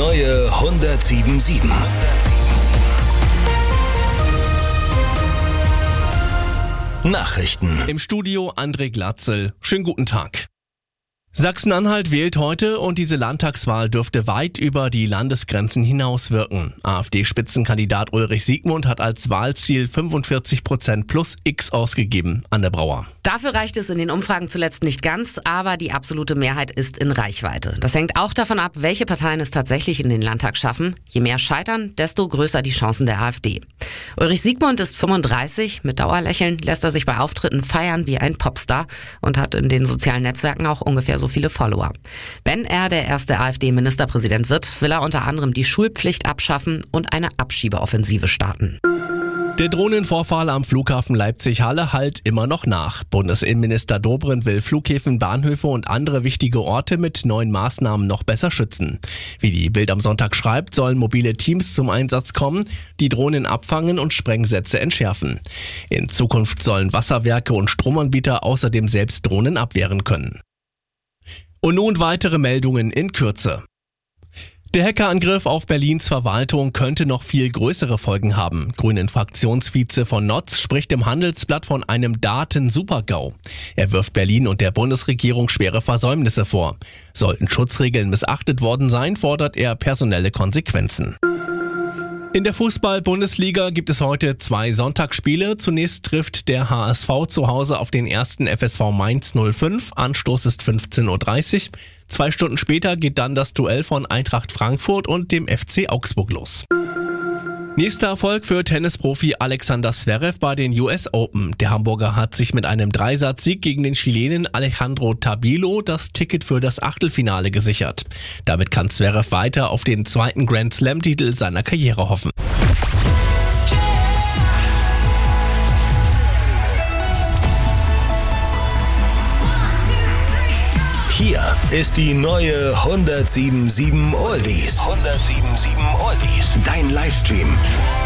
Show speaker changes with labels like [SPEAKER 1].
[SPEAKER 1] neue 107.7. Nachrichten.
[SPEAKER 2] Im Studio André Glatzel. Schönen guten Tag. Sachsen-Anhalt wählt heute und diese Landtagswahl dürfte weit über die Landesgrenzen hinaus wirken. AfD-Spitzenkandidat Ulrich Siegmund hat als Wahlziel 45% plus X ausgegeben. Anne Brauer.
[SPEAKER 3] Dafür reicht es in den Umfragen zuletzt nicht ganz, aber die absolute Mehrheit ist in Reichweite. Das hängt auch davon ab, welche Parteien es tatsächlich in den Landtag schaffen. Je mehr scheitern, desto größer die Chancen der AfD. Ulrich Siegmund ist 35, mit Dauerlächeln lässt er sich bei Auftritten feiern wie ein Popstar und hat in den sozialen Netzwerken auch ungefähr so viele Follower. Wenn er der erste AfD-Ministerpräsident wird, will er unter anderem die Schulpflicht abschaffen und eine Abschiebeoffensive starten.
[SPEAKER 2] Der Drohnenvorfall am Flughafen Leipzig-Halle hallt immer noch nach. Bundesinnenminister Dobrindt will Flughäfen, Bahnhöfe und andere wichtige Orte mit neuen Maßnahmen noch besser schützen. Wie die Bild am Sonntag schreibt, sollen mobile Teams zum Einsatz kommen, die Drohnen abfangen und Sprengsätze entschärfen. In Zukunft sollen Wasserwerke und Stromanbieter außerdem selbst Drohnen abwehren können. Und nun weitere Meldungen in Kürze. Der Hackerangriff auf Berlins Verwaltung könnte noch viel größere Folgen haben. Grünen-Fraktionsvize von Notz spricht im Handelsblatt von einem Daten-Super-GAU. Er wirft Berlin und der Bundesregierung schwere Versäumnisse vor. Sollten Schutzregeln missachtet worden sein, fordert er personelle Konsequenzen. In der Fußball-Bundesliga gibt es heute 2 Sonntagsspiele. Zunächst trifft der HSV zu Hause auf den ersten FSV Mainz 05. Anstoß ist 15:30 Uhr. 2 Stunden später geht dann das Duell von Eintracht Frankfurt und dem FC Augsburg los. Nächster Erfolg für Tennisprofi Alexander Zverev bei den US Open. Der Hamburger hat sich mit einem Dreisatz-Sieg gegen den Chilenen Alejandro Tabilo das Ticket für das Achtelfinale gesichert. Damit kann Zverev weiter auf den zweiten Grand Slam-Titel seiner Karriere hoffen.
[SPEAKER 1] Hier ist die neue 107.7 Oldies. 107.7 Oldies. Dein Livestream.